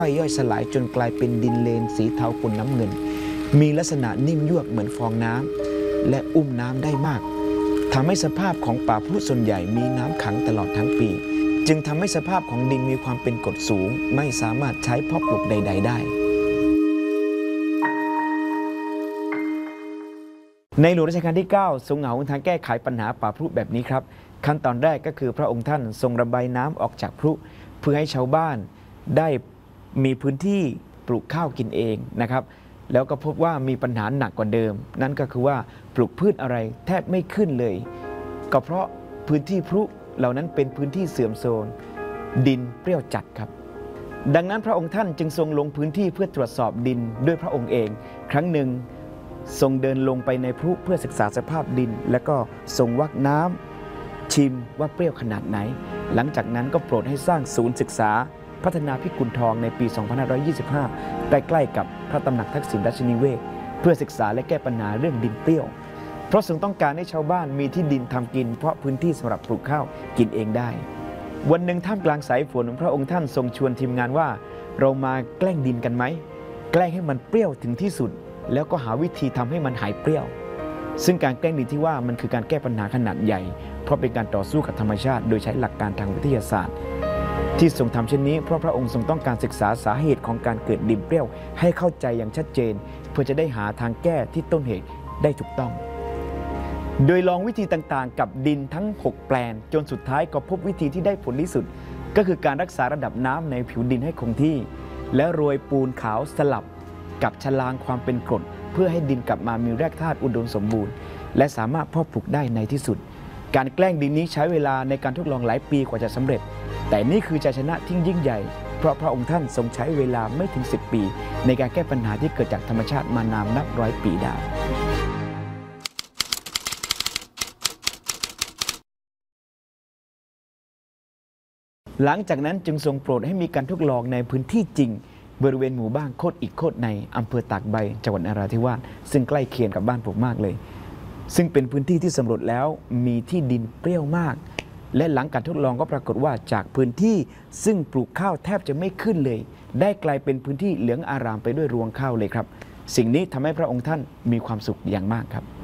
ย่อยสลายจนกลายเป็นดินเลนสีเทาปนน้ำเงินมีลักษณะนิ่มยวบเหมือนฟองน้ำและอุ้มน้ำได้มากทำให้สภาพของป่าพรุส่วนใหญ่มีน้ำขังตลอดทั้งปีจึงทำให้สภาพของดินมีความเป็นกรดสูงไม่สามารถใช้เพาะปลูกใดๆได้ในหลวงรัชกาลที่ 9 ทรงหาหนทางแก้ไขปัญหาป่าพรุแบบนี้ครับขั้นตอนแรกก็คือพระองค์ท่านทรงระบายน้ำออกจากพรุเพื่อให้ชาวบ้านได้มีพื้นที่ปลูกข้าวกินเองนะครับแล้วก็พบว่ามีปัญหาหนักกว่าเดิมนั่นก็คือว่าปลูกพืชอะไรแทบไม่ขึ้นเลยก็เพราะพื้นที่พรุเหล่านั้นเป็นพื้นที่เสื่อมโทรมดินเปรี้ยวจัดครับดังนั้นพระองค์ท่านจึงทรงลงพื้นที่เพื่อตรวจสอบดินด้วยพระองค์เองครั้งหนึ่งทรงเดินลงไปในพรุเพื่อศึกษาสภาพดินแล้วก็ทรงวักน้ำชิมว่าเปรี้ยวขนาดไหนหลังจากนั้นก็โปรดให้สร้างศูนย์ศึกษาพัฒนาพิกุลทองในปี 2525 ใกล้ๆกับพระตำหนักทักษิณราชนิเวศเพื่อศึกษาและแก้ปัญหาเรื่องดินเปรี้ยวเพราะทรงต้องการให้ชาวบ้านมีที่ดินทำกินเพราะพื้นที่สำหรับปลูกข้าวกินเองได้วันหนึ่งท่ามกลางสายฝนพระองค์ท่านทรงชวนทีมงานว่าเรามาแกล้งดินกันไหมแกล้งให้มันเปรี้ยวถึงที่สุดแล้วก็หาวิธีทำให้มันหายเปรี้ยวซึ่งการแกล้งดินที่ว่ามันคือการแก้ปัญหาขนาดใหญ่เพราะเป็นการต่อสู้กับธรรมชาติโดยใช้หลักการทางวิทยาศาสตร์ที่ทรงทำเช่นนี้เพราะพระองค์ทรงต้องการศึกษาสาเหตุของการเกิดดินเปรี้ยวให้เข้าใจอย่างชัดเจนเพื่อจะได้หาทางแก้ที่ต้นเหตุได้ถูกต้องโดยลองวิธีต่างๆกับดินทั้ง6แปลงจนสุดท้ายก็พบวิธีที่ได้ผลที่สุดก็คือการรักษาระดับน้ำในผิวดินให้คงที่และโรยปูนขาวสลับกับฉลางความเป็นกรดเพื่อให้ดินกลับมามีแร่ธาตุอุดมสมบูรณ์และสามารถเพาะปลูกได้ในที่สุดการแกล้งดินนี้ใช้เวลาในการทดลองหลายปีกว่าจะสำเร็จแต่นี่คือชัยชนะที่ยิ่งใหญ่เพราะพระองค์ท่านทรงใช้เวลาไม่ถึง10 ปีในการแก้ปัญหาที่เกิดจากธรรมชาติมานานนับร้อยปีได้หลังจากนั้นจึงทรงโปรดให้มีการทดลองในพื้นที่จริงบริเวณหมู่บ้านโคตรอีกโคตรในอำเภอตากใบจังหวัดนราธิวาสซึ่งใกล้เคียงกับบ้านผมมากเลยซึ่งเป็นพื้นที่ที่สำรวจแล้วมีที่ดินเปรี้ยวมากและหลังการทดลองก็ปรากฏว่าจากพื้นที่ซึ่งปลูกข้าวแทบจะไม่ขึ้นเลยได้กลายเป็นพื้นที่เหลืองอารามไปด้วยรวงข้าวเลยครับสิ่งนี้ทำให้พระองค์ท่านมีความสุขอย่างมากครับ